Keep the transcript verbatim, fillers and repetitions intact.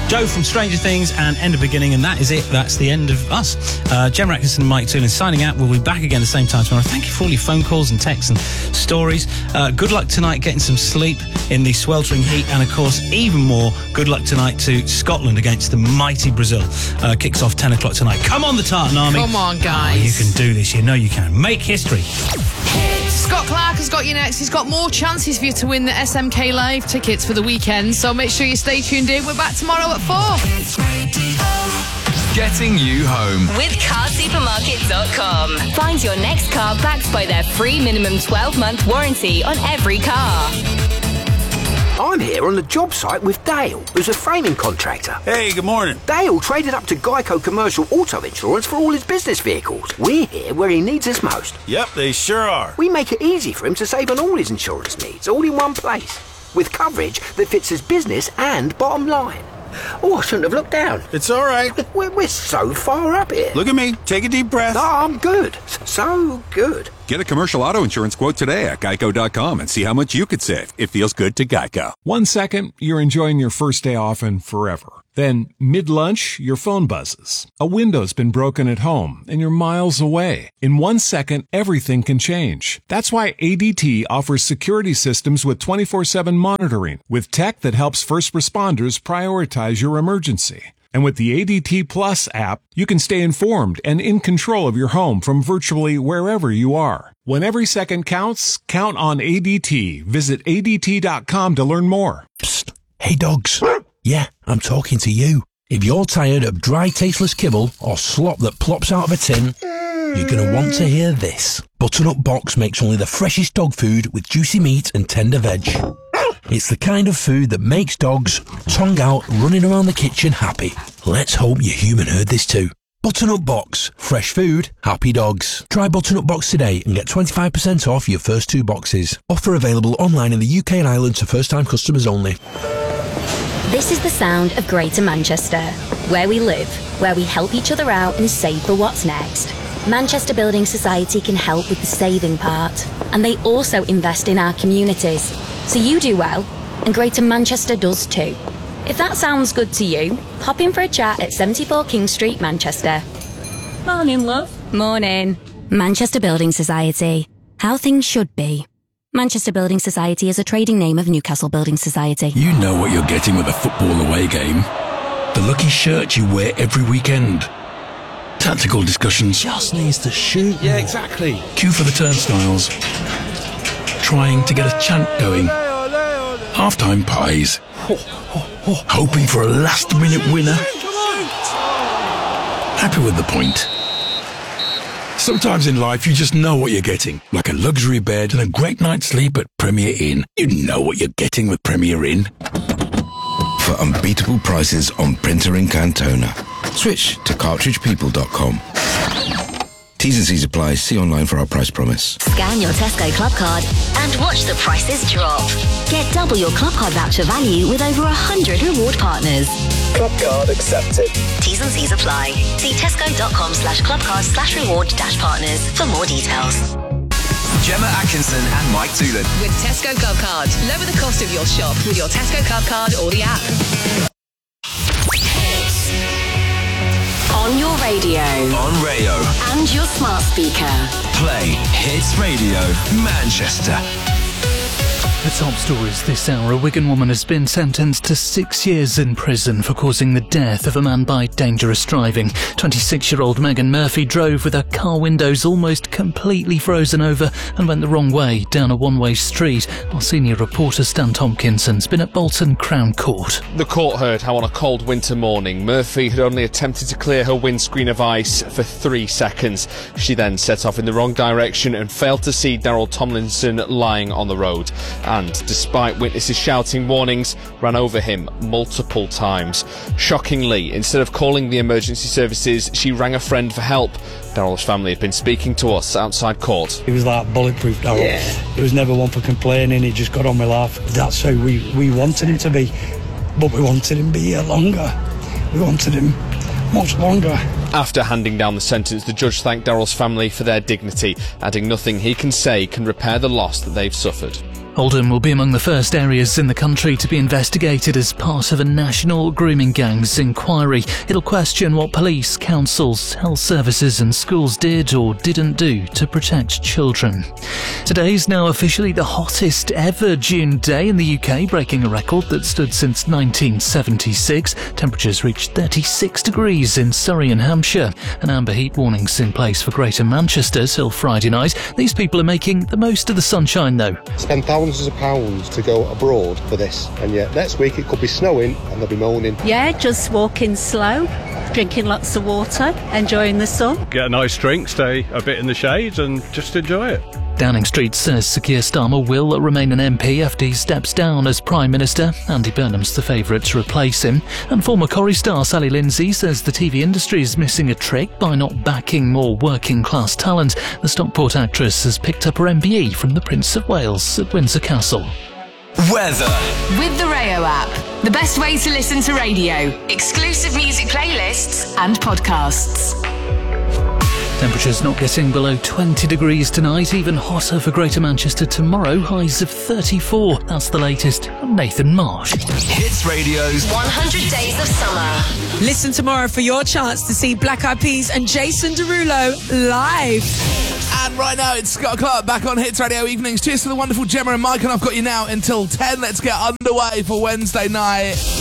Joe from Stranger Things and End of Beginning, and that is it. That's the end of us. Uh, Gemma Atkinson and Mike Toolin signing out. We'll be back again at the same time tomorrow. Thank you for all your phone calls and texts and stories. Uh, good luck tonight getting some sleep in the sweltering heat, and of course, even more good luck tonight to Scotland against the mighty Brazil. Uh, kicks off ten o'clock tonight. Come on, the Tartan Army. Come on, guys. Oh, you can do this. You know you can. Make history. Scott Clark has got you next. He's got more chances for you to win the S M K Live tickets for the weekend, so make sure you stay tuned in. We're back tomorrow at four. Getting you home with car supermarket dot com. Find your next car backed by their free minimum twelve month warranty on every car. I'm here on the job site with Dale, who's a framing contractor. Hey, good morning. Dale traded up to Geico Commercial Auto Insurance for all his business vehicles. We're here where he needs us most. Yep, they sure are. We make it easy for him to save on all his insurance needs, all in one place, with coverage that fits his business and bottom line. Oh, I shouldn't have looked down. It's all right. We're, we're so far up here. Look at me. Take a deep breath. Oh, I'm good. So good. Get a commercial auto insurance quote today at geico dot com and see how much you could save. It feels good to Geico. One second, you're enjoying your first day off and forever. Then, mid-lunch, your phone buzzes. A window's been broken at home, and you're miles away. In one second, everything can change. That's why A D T offers security systems with twenty-four seven monitoring, with tech that helps first responders prioritize your emergency. And with the A D T Plus app, you can stay informed and in control of your home from virtually wherever you are. When every second counts, count on A D T. Visit A D T dot com to learn more. Psst. Hey, dogs. Yeah, I'm talking to you. If you're tired of dry, tasteless kibble or slop that plops out of a tin, you're going to want to hear this. Button-Up Box makes only the freshest dog food with juicy meat and tender veg. It's the kind of food that makes dogs, tongue out, running around the kitchen happy. Let's hope your human heard this too. Button-Up Box. Fresh food, happy dogs. Try Button-Up Box today and get twenty-five percent off your first two boxes. Offer available online in the U K and Ireland to first-time customers only. This is the sound of Greater Manchester, where we live, where we help each other out and save for what's next. Manchester Building Society can help with the saving part, and they also invest in our communities. So you do well, and Greater Manchester does too. If that sounds good to you, pop in for a chat at seventy-four King Street, Manchester. Morning, love. Morning. Manchester Building Society. How things should be. Manchester Building Society is a trading name of Newcastle Building Society. You know what you're getting with a football away game. The lucky shirt you wear every weekend. Tactical discussions. Just needs to shoot. Yeah, exactly. Queue for the turnstiles. Trying to get a chant going. Half-time pies. Hoping for a last-minute winner. Happy with the point. Sometimes in life you just know what you're getting. Like a luxury bed and a great night's sleep at Premier Inn. You know what you're getting with Premier Inn. For unbeatable prices on printer ink and toner, switch to cartridge people dot com. T's and C's apply. See online for our price promise. Scan your Tesco Club Card and watch the prices drop. Get double your Club Card voucher value with over one hundred reward partners. Club Card accepted. T's and C's apply. See tesco.com slash clubcard slash reward dash partners for more details. Gemma Atkinson and Mike Toolin. With Tesco Club Card. Lower the cost of your shop with your Tesco Club Card or the app. On your radio. On Rayo. And your smart speaker. Play Hits Radio Manchester. The top stories this hour. A Wigan woman has been sentenced to six years in prison for causing the death of a man by dangerous driving. twenty-six-year-old Megan Murphy drove with her car windows almost completely frozen over and went the wrong way down a one-way street. Our senior reporter Stan Tompkinson's been at Bolton Crown Court. The court heard how on a cold winter morning Murphy had only attempted to clear her windscreen of ice for three seconds. She then set off in the wrong direction and failed to see Daryl Tomlinson lying on the road. And, despite witnesses shouting warnings, ran over him multiple times. Shockingly, instead of calling the emergency services, she rang a friend for help. Daryl's family have been speaking to us outside court. He was like bulletproof, Daryl. Yeah. He was never one for complaining, he just got on with life. That's how we, we wanted him to be, but we wanted him to be here longer. We wanted him much longer. After handing down the sentence, the judge thanked Daryl's family for their dignity, adding nothing he can say can repair the loss that they've suffered. Oldham will be among the first areas in the country to be investigated as part of a national grooming gangs inquiry. It'll question what police, councils, health services and schools did or didn't do to protect children. Today's now officially the hottest ever June day in the U K, breaking a record that stood since nineteen seventy-six. Temperatures reached thirty-six degrees in Surrey and Hampshire. An amber heat warning's in place for Greater Manchester till Friday night. These people are making the most of the sunshine though. Spend thousands of pounds to go abroad for this, and yet next week it could be snowing and they'll be moaning. Yeah, just walking slow, drinking lots of water, enjoying the sun. Get a nice drink, stay a bit in the shade and just enjoy it. Downing Street says Sir Keir Starmer will remain an M P after he steps down as Prime Minister. Andy Burnham's the favourite to replace him. And former Corrie star Sally Lindsay says the T V industry is missing a trick by not backing more working-class talent. The Stockport actress has picked up her M B E from the Prince of Wales at Windsor Castle. Weather. With the Rayo app, the best way to listen to radio, exclusive music playlists and podcasts. Temperatures not getting below twenty degrees tonight, even hotter for Greater Manchester tomorrow, highs of thirty-four. That's the latest. I'm Nathan Marsh. Hits Radio's one hundred Days of Summer. Listen tomorrow for your chance to see Black Eyed Peas and Jason Derulo live. And right now it's Scott Clark back on Hits Radio Evenings. Cheers to the wonderful Gemma and Mike, and I've got you now until ten. Let's get underway for Wednesday night.